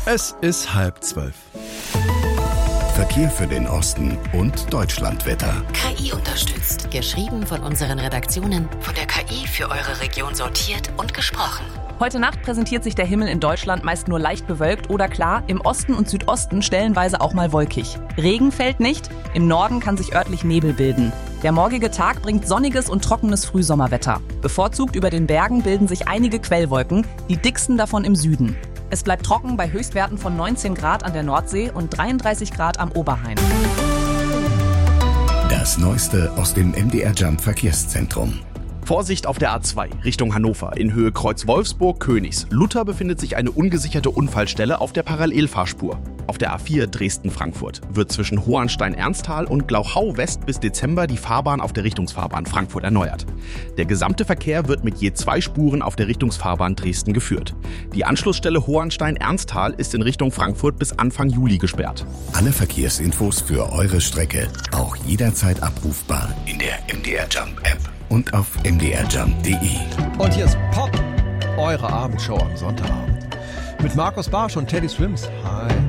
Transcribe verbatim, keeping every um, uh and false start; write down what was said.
Es ist halb zwölf. Verkehr für den Osten und Deutschlandwetter. K I unterstützt. Geschrieben von unseren Redaktionen, von der K I für eure Region sortiert und gesprochen. Heute Nacht präsentiert sich der Himmel in Deutschland meist nur leicht bewölkt oder klar, im Osten und Südosten stellenweise auch mal wolkig. Regen fällt nicht, im Norden kann sich örtlich Nebel bilden. Der morgige Tag bringt sonniges und trockenes Frühsommerwetter. Bevorzugt über den Bergen bilden sich einige Quellwolken, die dicksten davon im Süden. Es bleibt trocken bei Höchstwerten von neunzehn Grad an der Nordsee und dreiunddreißig Grad am Oberrhein. Das Neueste aus dem M D R Jump Verkehrszentrum. Vorsicht auf der A zwei Richtung Hannover in Höhe Kreuz Wolfsburg-Königs. Luther befindet sich eine ungesicherte Unfallstelle auf der Parallelfahrspur. Auf der A vier Dresden-Frankfurt wird zwischen Hohenstein-Ernsthal und Glauchau-West bis Dezember die Fahrbahn auf der Richtungsfahrbahn Frankfurt erneuert. Der gesamte Verkehr wird mit je zwei Spuren auf der Richtungsfahrbahn Dresden geführt. Die Anschlussstelle Hohenstein-Ernsthal ist in Richtung Frankfurt bis Anfang Juli gesperrt. Alle Verkehrsinfos für eure Strecke auch jederzeit abrufbar in der M D R Jump App und auf m d r jump punkt d e. Und hier ist Pop, eure Abendshow am Sonntagabend. Mit Markus Barsch und Teddy Swims. Hi.